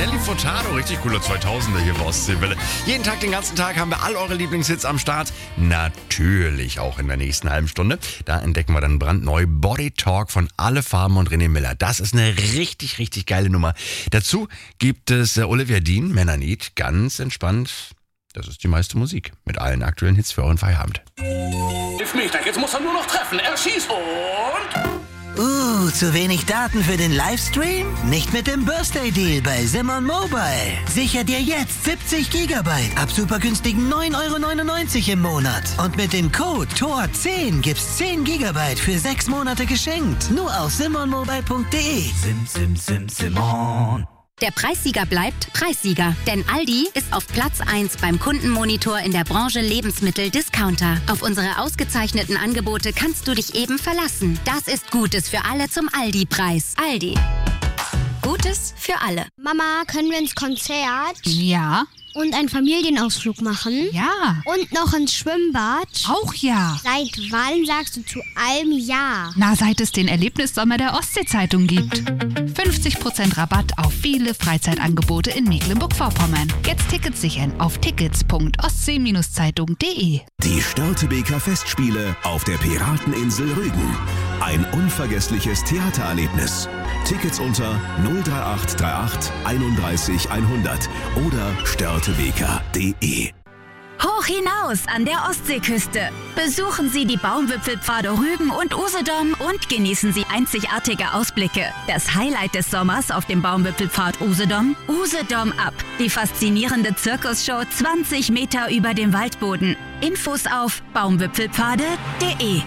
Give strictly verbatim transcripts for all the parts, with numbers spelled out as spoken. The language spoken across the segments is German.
Nelly Furtado, richtig cooler zweitausender hier bei Ostseewelle. Jeden Tag, den ganzen Tag haben wir all eure Lieblingshits am Start. Natürlich auch in der nächsten halben Stunde. Da entdecken wir dann brandneu Body Talk von Alle Farben und René Miller. Das ist eine richtig, richtig geile Nummer. Dazu gibt es äh, Olivia Dean, Männer Need, ganz entspannt. Das ist die meiste Musik mit allen aktuellen Hits für euren Feierabend. Hilf mich, jetzt muss er nur noch treffen. Er schießt und... Uh, zu wenig Daten für den Livestream? Nicht mit dem Birthday Deal bei Simon Mobile. Sicher dir jetzt siebzig Gigabyte ab super günstigen neun Euro neunundneunzig im Monat. Und mit dem Code T O R zehn gibt's zehn Gigabyte für sechs Monate geschenkt. Nur auf simon mobile punkt de. Sim, sim, sim, Simon. Der Preissieger bleibt Preissieger, denn Aldi ist auf Platz eins beim Kundenmonitor in der Branche Lebensmittel-Discounter. Auf unsere ausgezeichneten Angebote kannst du dich eben verlassen. Das ist Gutes für alle zum Aldi-Preis. Aldi. Gutes für alle. Mama, können wir ins Konzert? Ja. Und einen Familienausflug machen? Ja. Und noch ins Schwimmbad? Auch ja. Seit wann sagst du zu allem ja? Na, seit es den Erlebnissommer der Ostsee-Zeitung gibt. fünfzig Prozent Rabatt auf viele Freizeitangebote in Mecklenburg-Vorpommern. Jetzt Tickets sichern auf tickets punkt ostsee zeitung punkt de. Die Störtebeker Festspiele auf der Pirateninsel Rügen. Ein unvergessliches Theatererlebnis. Tickets unter null drei acht drei acht einunddreißig hundert oder störtebeker punkt de. Hoch hinaus an der Ostseeküste. Besuchen Sie die Baumwipfelpfade Rügen und Usedom und genießen Sie einzigartige Ausblicke. Das Highlight des Sommers auf dem Baumwipfelpfad Usedom? Usedom Up, die faszinierende Zirkusshow zwanzig Meter über dem Waldboden. Infos auf baumwipfelpfade punkt de.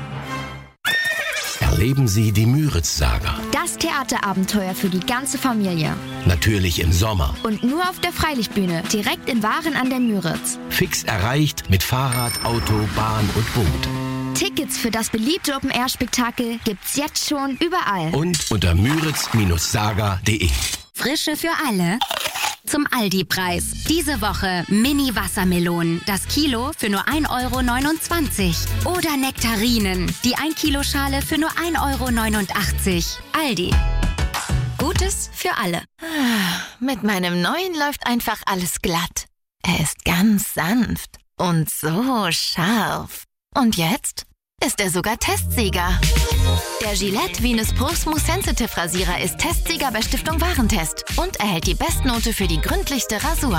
Erleben Sie die Müritz-Saga. Das Theaterabenteuer für die ganze Familie. Natürlich im Sommer. Und nur auf der Freilichtbühne, direkt in Waren an der Müritz. Fix erreicht mit Fahrrad, Auto, Bahn und Boot. Tickets für das beliebte Open-Air-Spektakel gibt's jetzt schon überall. Und unter müritz saga punkt de. Frische für alle zum Aldi-Preis. Diese Woche Mini-Wassermelonen. Das Kilo für nur ein Euro neunundzwanzig. Oder Nektarinen. Die ein Kilo Schale für nur ein Euro neunundachtzig. Aldi. Gutes für alle. Mit meinem neuen läuft einfach alles glatt. Er ist ganz sanft und so scharf. Und jetzt ist er sogar Testsieger. Der Gillette Venus Pro Smooth Sensitive Rasierer ist Testsieger bei Stiftung Warentest und erhält die Bestnote für die gründlichste Rasur.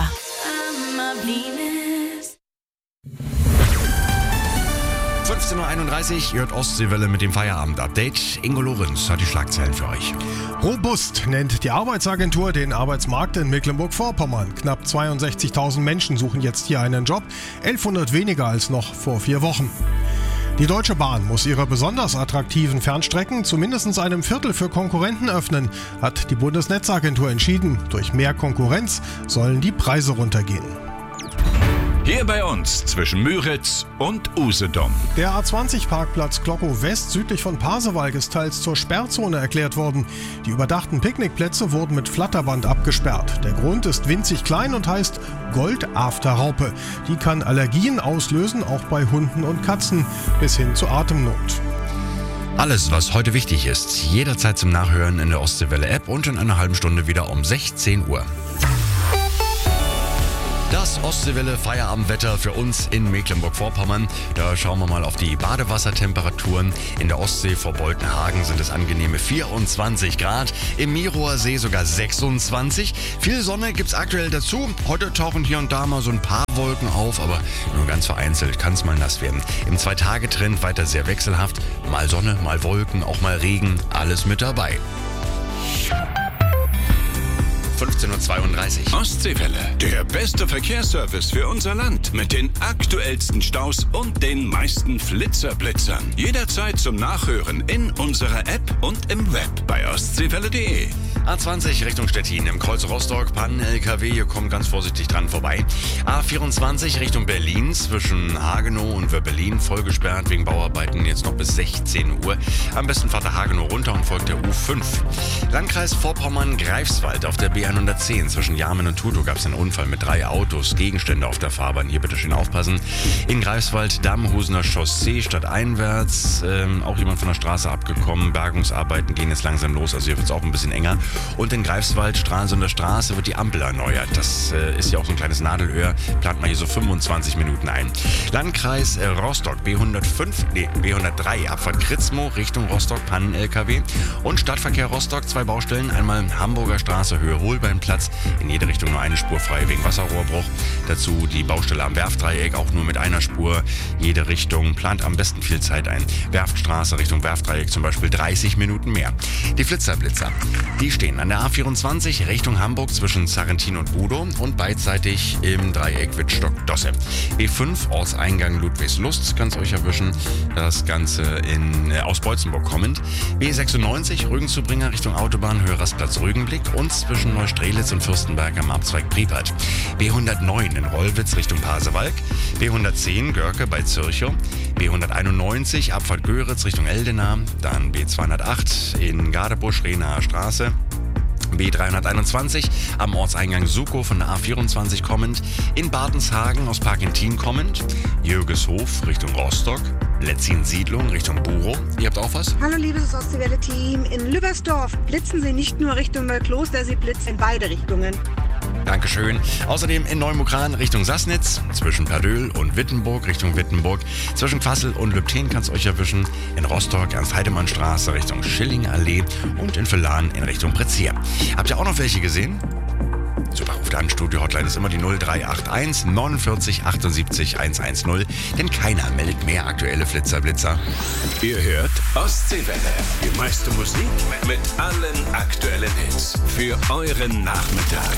fünfzehn Uhr einunddreißig, ihr hört Ostseewelle mit dem Feierabend-Update. Ingo Lorenz hat die Schlagzeilen für euch. Robust nennt die Arbeitsagentur den Arbeitsmarkt in Mecklenburg-Vorpommern. Knapp zweiundsechzigtausend Menschen suchen jetzt hier einen Job, elfhundert weniger als noch vor vier Wochen. Die Deutsche Bahn muss ihre besonders attraktiven Fernstrecken zumindest einem Viertel für Konkurrenten öffnen, hat die Bundesnetzagentur entschieden. Durch mehr Konkurrenz sollen die Preise runtergehen. Hier bei uns zwischen Müritz und Usedom. Der A zwanzig Parkplatz Glockow West südlich von Pasewalk ist teils zur Sperrzone erklärt worden. Die überdachten Picknickplätze wurden mit Flatterband abgesperrt. Der Grund ist winzig klein und heißt Goldafterraupe. Die kann Allergien auslösen, auch bei Hunden und Katzen, bis hin zu Atemnot. Alles, was heute wichtig ist, jederzeit zum Nachhören in der Ostseewelle-App und in einer halben Stunde wieder um sechzehn Uhr. Das Ostseewelle Feierabendwetter für uns in Mecklenburg-Vorpommern. Da schauen wir mal auf die Badewassertemperaturen. In der Ostsee vor Boltenhagen sind es angenehme vierundzwanzig Grad. Im Mirower See sogar sechsundzwanzig. Viel Sonne gibt's aktuell dazu. Heute tauchen hier und da mal so ein paar Wolken auf, aber nur ganz vereinzelt kann es mal nass werden. Im Zwei-Tage-Trend weiter sehr wechselhaft. Mal Sonne, mal Wolken, auch mal Regen. Alles mit dabei. fünfzehn Uhr zweiunddreißig. Ostseewelle, der beste Verkehrsservice für unser Land. Mit den aktuellsten Staus und den meisten Flitzerblitzern. Jederzeit zum Nachhören in unserer App und im Web bei ostseewelle punkt de. A zwanzig Richtung Stettin im Kreuz Rostock, Pannen-L K W, ihr kommt ganz vorsichtig dran vorbei. A vierundzwanzig Richtung Berlin, zwischen Hagenow und Wöbbelin, voll gesperrt wegen Bauarbeiten, jetzt noch bis sechzehn Uhr. Am besten fahrt der Hagenow runter und folgt der U fünf. Landkreis Vorpommern-Greifswald auf der B vierhundertzehn zwischen Jarmen und Tutow gab es einen Unfall mit drei Autos, Gegenstände auf der Fahrbahn. Hier bitte schön aufpassen. In Greifswald, Dammhusener Chaussee stadteinwärts. Ähm, auch jemand von der Straße abgekommen. Bergungsarbeiten gehen jetzt langsam los, also hier wird es auch ein bisschen enger. Und in Greifswald, Stralsunder Straße, wird die Ampel erneuert. Das äh, ist ja auch so ein kleines Nadelöhr. Plant man hier so fünfundzwanzig Minuten ein. Landkreis äh, Rostock, B hundertfünf, nee, B hundertdrei, Abfahrt Kritzmo Richtung Rostock, Pannen-L K W. Und Stadtverkehr Rostock, zwei Baustellen. Einmal Hamburger Straße, Höhe Holbeinplatz. In jede Richtung nur eine Spur frei wegen Wasserrohrbruch. Dazu die Baustelle am Werftdreieck, auch nur mit einer Spur. Jede Richtung plant am besten viel Zeit ein. Werftstraße Richtung Werftdreieck zum Beispiel dreißig Minuten mehr. Die Flitzerblitzer, die stehen an der A vierundzwanzig Richtung Hamburg zwischen Sarrentin und Budow und beidseitig im Dreieck Wittstock-Dosse. B fünf, Ortseingang Ludwigslust, kann es euch erwischen. Das Ganze in, äh, aus Beutzenburg kommend. B sechsundneunzig, Rügenzubringer Richtung Autobahn, Höherastplatz Rügenblick und zwischen Neustrelitz und Fürstenberg am Abzweig Priepert. B hundertneun in Rollwitz Richtung Pasewalk. B hundertzehn, Görke bei Zürchow. B hunderteinundneunzig, Abfahrt Göritz Richtung Eldena. Dann B zweihundertacht in Gadebusch, Rehnaer Straße. B dreihunderteinundzwanzig am Ortseingang Sukow von der A vierundzwanzig kommend. In Bartenshagen aus Parkentin kommend. Jürgeshof Richtung Rostock. Letzin-Siedlung Richtung Burow. Ihr habt auch was? Hallo liebes Ostseewelle-Team. In Lübbersdorf blitzen Sie nicht nur Richtung Neukloster, Sie blitzen in beide Richtungen. Dankeschön. Außerdem in Neumukran Richtung Sassnitz, zwischen Perdöhl und Wittenburg Richtung Wittenburg, zwischen Fassel und Lübten kann es euch erwischen, in Rostock Ernst-Heidemann-Straße Richtung Schilling-Allee und in Villan in Richtung Prezier. Habt ihr auch noch welche gesehen? Super, ruft an, Studio-Hotline ist immer die null drei acht eins neunundvierzig achtundsiebzig hundertzehn, denn keiner meldet mehr aktuelle Flitzerblitzer. Ihr hört Ostseewelle, die meiste Musik mit allen aktuellen Hits für euren Nachmittag.